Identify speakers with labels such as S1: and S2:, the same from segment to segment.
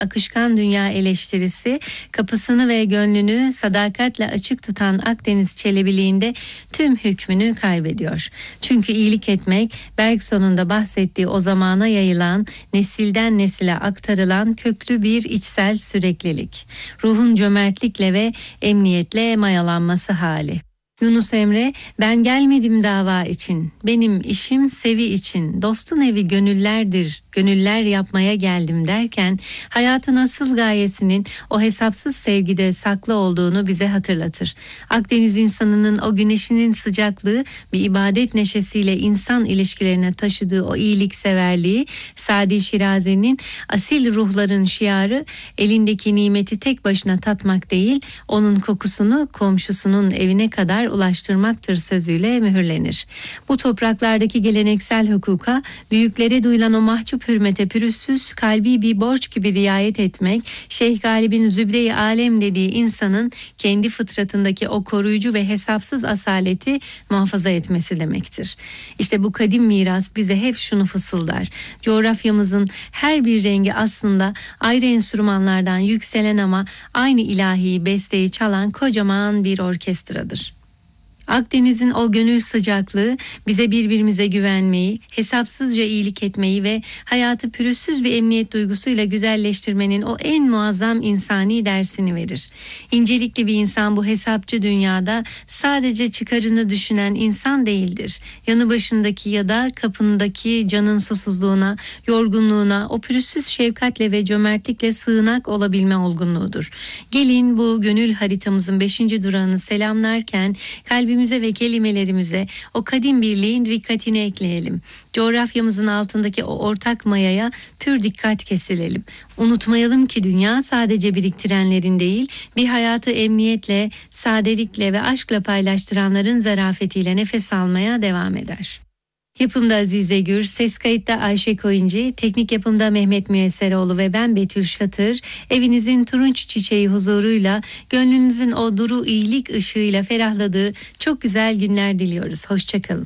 S1: akışkan dünya eleştirisi, kapısını ve gönlünü sadakatle açık tutan Akdeniz Çelebiliğinde tüm hükmünü kaybediyor. Çünkü iyilik etmek, Bergson'un da bahsettiği o zamana yayılan, nesilden nesile aktarılan köklü bir içsel süreklilik. Ruhun cömertlikle ve emniyetle mayalanması hali. Yunus Emre, ben gelmedim dava için, benim işim sevi için, dostun evi gönüllerdir, gönüller yapmaya geldim derken hayatın asıl gayesinin o hesapsız sevgide saklı olduğunu bize hatırlatır. Akdeniz insanının o güneşinin sıcaklığı bir ibadet neşesiyle insan ilişkilerine taşıdığı o iyilikseverliği, Sadi Şirazi'nin asil ruhların şiarı elindeki nimeti tek başına tatmak değil, onun kokusunu komşusunun evine kadar ulaştırmaktır sözüyle mühürlenir. Bu topraklardaki geleneksel hukuka, büyüklere duyulan o mahcup hürmete pürüzsüz, kalbi bir borç gibi riayet etmek, Şeyh Galip'in Zübde-i Alem dediği insanın kendi fıtratındaki o koruyucu ve hesapsız asaleti muhafaza etmesi demektir. İşte bu kadim miras bize hep şunu fısıldar: coğrafyamızın her bir rengi aslında ayrı enstrümanlardan yükselen ama aynı ilahi besteyi çalan kocaman bir orkestradır. Akdeniz'in o gönül sıcaklığı bize birbirimize güvenmeyi, hesapsızca iyilik etmeyi ve hayatı pürüzsüz bir emniyet duygusuyla güzelleştirmenin o en muazzam insani dersini verir. İncelikli bir insan bu hesapçı dünyada sadece çıkarını düşünen insan değildir. Yanı başındaki ya da kapındaki canın susuzluğuna, yorgunluğuna o pürüzsüz şefkatle ve cömertlikle sığınak olabilme olgunluğudur. Gelin bu gönül haritamızın 5. durağını selamlarken kalbimize ve kelimelerimize o kadim birliğin rikkatini ekleyelim. Coğrafyamızın altındaki o ortak mayaya pür dikkat kesilelim. Unutmayalım ki dünya sadece biriktirenlerin değil, bir hayatı emniyetle, sadelikle ve aşkla paylaştıranların zarafetiyle nefes almaya devam eder. Yapımda Azize Gür, ses kayıtta Ayşe Koyuncu, teknik yapımda Mehmet Müyesseroğlu ve ben Betül Şatır. Evinizin turunç çiçeği huzuruyla, gönlünüzün o duru iyilik ışığıyla ferahladığı çok güzel günler diliyoruz. Hoşçakalın.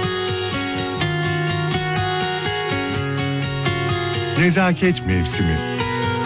S2: Nezaket mevsimi.